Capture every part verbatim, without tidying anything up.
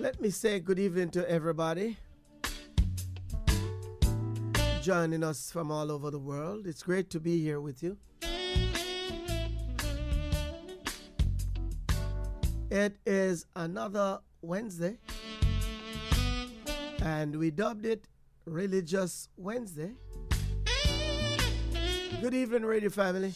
Let me say good evening to everybody joining us from all over the world. It's great to be here with you. It is another Wednesday, and we dubbed it Religious Wednesday. Good evening, radio family.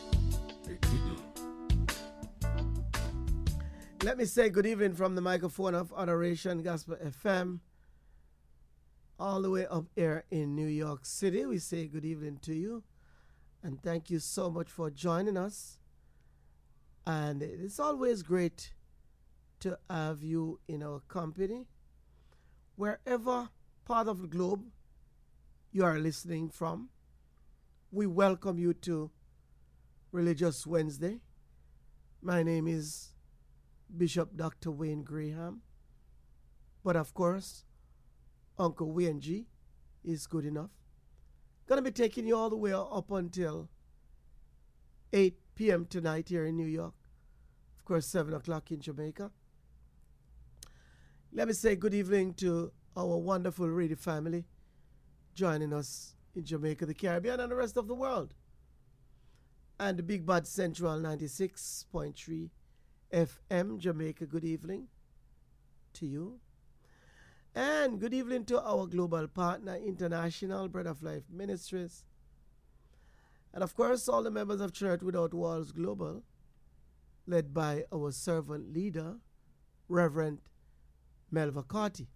Let me say good evening from the microphone of Adoration Gospel F M, all the way up here in New York City. We say good evening to you, and thank you so much for joining us. And it's always great to have you in our company, wherever part of the globe you are listening from. We welcome you to Religious Wednesday. My name is Bishop Doctor Wayne Graham, but of course, Uncle Wayne G is good enough. Gonna be taking you all the way up until eight p.m. tonight here in New York. Of course, seven o'clock in Jamaica. Let me say good evening to our wonderful radio family joining us in Jamaica, the Caribbean, and the rest of the world. And the Big Bad Central ninety-six point three F M, Jamaica, good evening to you. And good evening to our global partner, International Bread of Life Ministries. And of course, all the members of Church Without Walls Global, led by our servant leader, Reverend Melva Carty.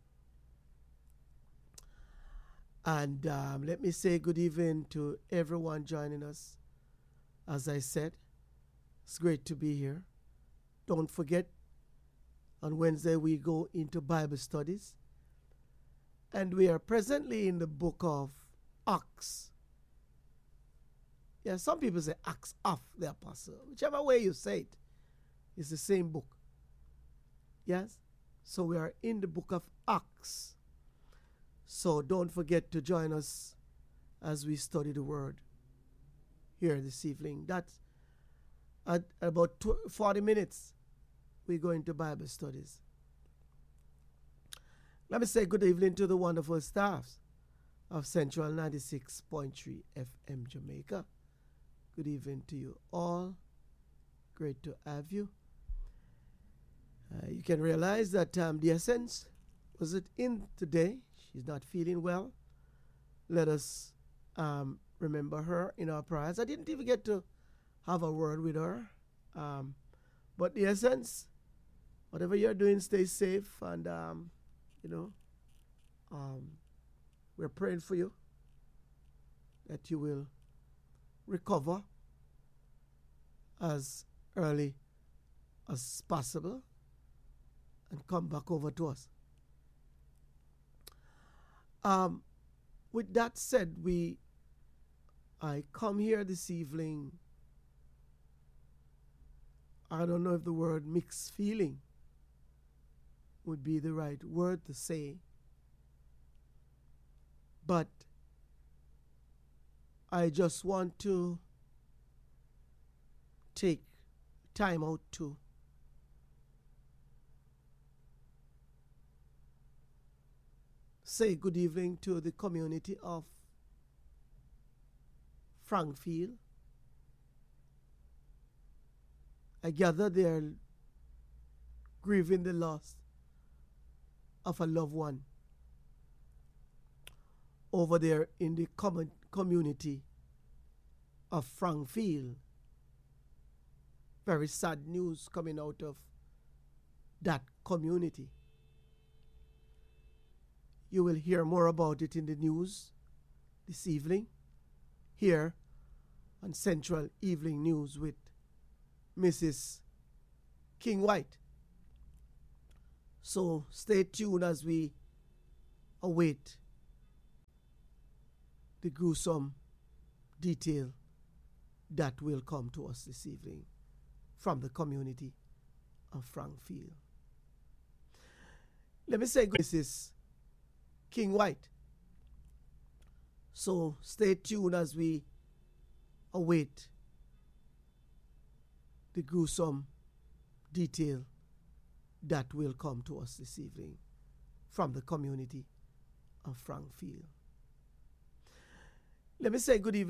And um, let me say good evening to everyone joining us. As I said, it's great to be here. Don't forget, on Wednesday we go into Bible studies. And we are presently in the book of Acts. Yeah, some people say Acts of the Apostle. Whichever way you say it, it's the same book. Yes? So we are in the book of Acts. So don't forget to join us as we study the word here this evening. That's at about forty minutes. We go into Bible studies. Let me say good evening to the wonderful staffs of Central ninety-six point three F M Jamaica. Good evening to you all. Great to have you. Uh, you can realize that um, the Essence wasn't in today. She's not feeling well. Let us um, remember her in our prayers. I didn't even get to have a word with her. Um, but the Essence, whatever you're doing, stay safe. And, um, you know, um, we're praying for you that you will recover as early as possible and come back over to us. Um, with that said, we, I come here this evening. I don't know if the word mixed feeling would be the right word to say, but I just want to take time out to say good evening to the community of Frankfield. I gather they are grieving the loss of a loved one over there in the common community of Frankfield. Very sad news coming out of that community. You will hear more about it in the news this evening, here on Central Evening News with Missus King White. So stay tuned as we await the gruesome detail that will come to us this evening from the community of Frankfield. Let me say Missus King White. So stay tuned as we await the gruesome detail that will come to us this evening from the community of Frankfield. Let me say good evening